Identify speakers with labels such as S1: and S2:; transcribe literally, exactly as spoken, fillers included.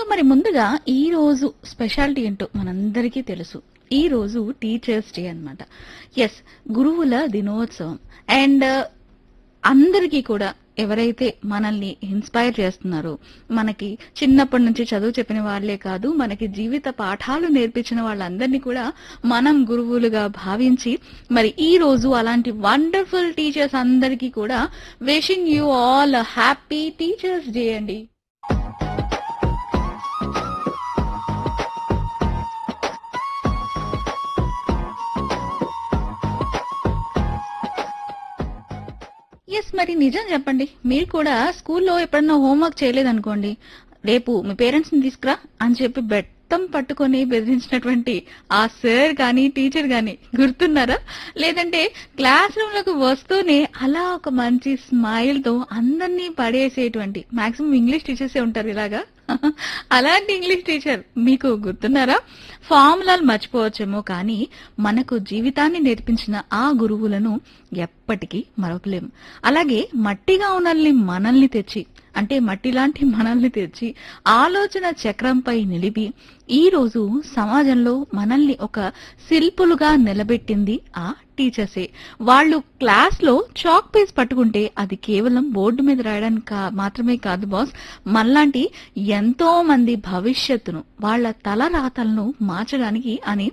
S1: మరి ముందుగా ఈ రోజు స్పెషాలిటీ ఏంటో మనందరికీ తెలుసు. ఈ రోజు టీచర్స్ డే అన్నమాట. ఎస్, గురువుల దినోత్సవం. అండ్ అందరికీ కూడా ఎవరైతే మనల్ని ఇన్స్పైర్ చేస్తున్నారో, మనకి చిన్నప్పటి నుంచి చదువు చెప్పిన వాళ్ళే కాదు, మనకి జీవిత పాఠాలు నేర్పించిన వాళ్ళందరినీ కూడా మనం గురువులుగా భావించి, మరి ఈ రోజు అలాంటి వండర్ఫుల్ టీచర్స్ అందరికీ కూడా wishing you all happy teachers day అండి. ఎస్, మరి నిజం చెప్పండి, మీరు కూడా స్కూల్లో ఎప్పుడన్నా హోంవర్క్ చేయలేదనుకోండి, రేపు మీ పేరెంట్స్ ని తీసుకురా అని చెప్పి బెత్తం పట్టుకొని బెదిరించినటువంటి ఆ సార్ గాని టీచర్ గాని గుర్తున్నారా? లేదంటే క్లాస్ రూమ్ లకు వస్తూనే అలా ఒక మంచి స్మైల్ తో అందరినీ పడేసేటువంటి మాక్సిమం ఇంగ్లీష్ టీచర్సే ఉంటారు ఇలాగా. అలాంటి ఇంగ్లీష్ టీచర్ మీకు గుర్తున్నారా? ఫార్ములాలు మర్చిపోవచ్చేమో కానీ మనకు జీవితాన్ని నేర్పించిన ఆ గురువులను ఎప్పటికీ మరవలేము. అలాగే మట్టిగా ఉన్నల్ని మనల్ని తెచ్చి, అంటే మట్టి లాంటి మనల్ని తెచ్చి ఆలోచన చక్రంపై నిలిపి ఈ రోజు సమాజంలో మనల్ని ఒక శిల్పులుగా నిలబెట్టింది ఆ టీచర్సే. వాళ్ళు క్లాస్ లో చాక్ పీస్ పట్టుకుంటే అది కేవలం బోర్డు మీద రాయడానికి కా- మాత్రమే కాదు బాస్, మనలాంటి ఎంతో మంది భవిష్యత్తును, వాళ్ళ తల రాతలను మార్చడానికి అని